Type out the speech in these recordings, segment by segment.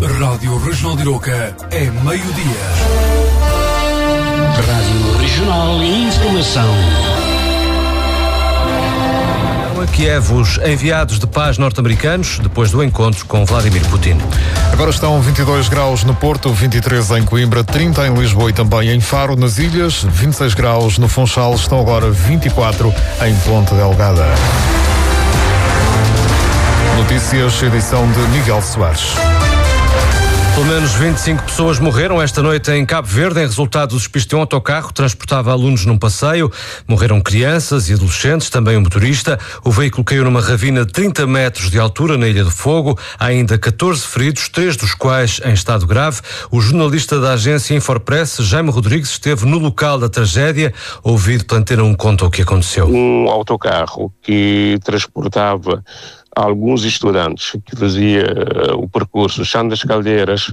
Rádio Regional de Iroca é meio-dia. Rádio Regional e Informação. A Kiev, os enviados de paz norte-americanos, depois do encontro com Vladimir Putin. Agora estão 22 graus no Porto, 23 em Coimbra, 30 em Lisboa e também em Faro, nas ilhas, 26 graus no Funchal, estão agora 24 em Ponte Delgada. Notícias, edição de Miguel Soares. Pelo menos 25 pessoas morreram esta noite em Cabo Verde em resultado do despiste de um autocarro que transportava alunos num passeio. Morreram crianças e adolescentes, também um motorista. O veículo caiu numa ravina de 30 metros de altura na Ilha do Fogo. Há ainda 14 feridos, 3 dos quais em estado grave. O jornalista da agência Infopress, Jaime Rodrigues, esteve no local da tragédia. Ouvido pela Antena 1, conta o que aconteceu. Um autocarro que transportava alguns estudantes que fazia o percurso Chão das Caldeiras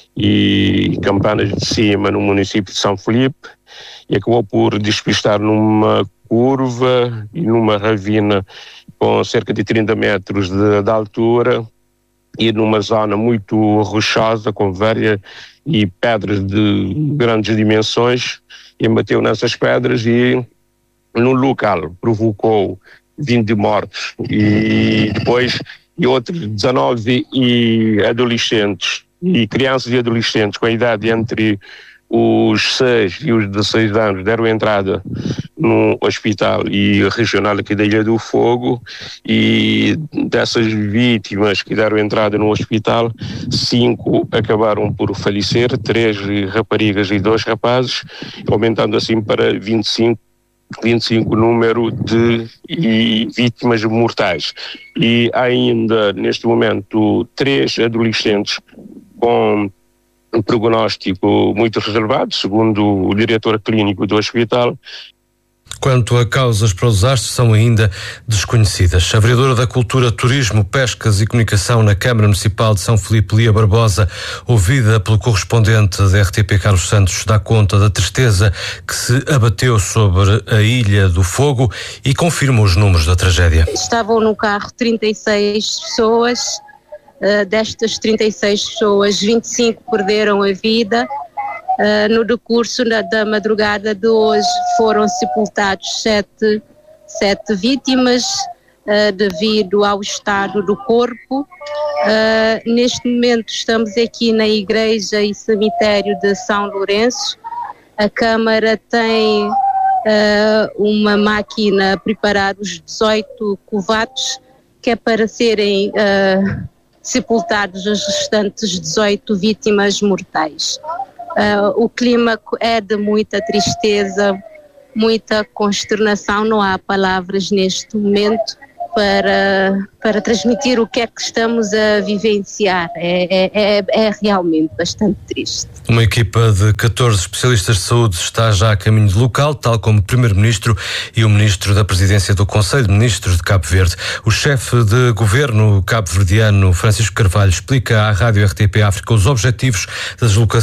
e Campanas de Cima no município de São Filipe e acabou por despistar numa curva e numa ravina com cerca de 30 metros de altura e numa zona muito rochosa com várias e pedras de grandes dimensões, e bateu nessas pedras e no local provocou 20 mortos e depois outros 19 adolescentes e crianças e adolescentes com a idade entre os 6 e os 16 anos deram entrada no hospital e regional aqui da Ilha do Fogo, e dessas vítimas que deram entrada no hospital, 5 acabaram por falecer, 3 raparigas e 2 rapazes, aumentando assim para 25 número de vítimas mortais. E há ainda, neste momento, 3 adolescentes com um prognóstico muito reservado, segundo o diretor clínico do hospital. Quanto a causas para o desastre, são ainda desconhecidas. A vereadora da Cultura, Turismo, Pescas e Comunicação na Câmara Municipal de São Filipe, Lia Barbosa, ouvida pelo correspondente da RTP, Carlos Santos, dá conta da tristeza que se abateu sobre a Ilha do Fogo e confirma os números da tragédia. Estavam no carro 36 pessoas, destas 36 pessoas, 25 perderam a vida. No decurso da madrugada de hoje foram sepultados 7 vítimas devido ao estado do corpo. Neste momento estamos aqui na igreja e cemitério de São Lourenço. A Câmara tem uma máquina a preparar os 18 covatos, que é para serem sepultados as restantes 18 vítimas mortais. O clima é de muita tristeza, muita consternação, não há palavras neste momento para transmitir o que é que estamos a vivenciar. É realmente bastante triste. Uma equipa de 14 especialistas de saúde está já a caminho do local, tal como o Primeiro-Ministro e o Ministro da Presidência do Conselho de Ministros de Cabo Verde. O chefe de governo cabo-verdiano, Francisco Carvalho, explica à Rádio RTP África os objetivos da deslocação